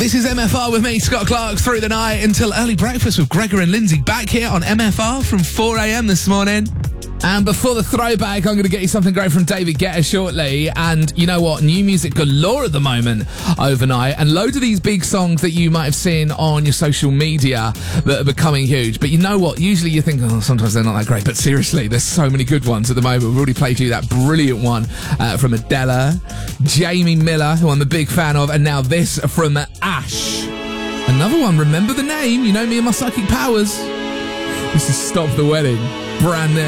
This is MFR with me, Scott Clark, through the night until early breakfast with Gregor and Lindsay back here on MFR from 4 a.m. this morning. And before the throwback, I'm going to get you something great from David Guetta shortly. And you know what? New music galore at the moment overnight. And loads of these big songs that you might have seen on your social media that are becoming huge. But you know what? Usually you think, oh, sometimes they're not that great. But seriously, there's so many good ones at the moment. We've already played you that brilliant one from Adele, Jamie Miller, who I'm a big fan of. And now this from Ash. Another one, remember the name. You know me and my psychic powers. This is Stop the Wedding. Brand new.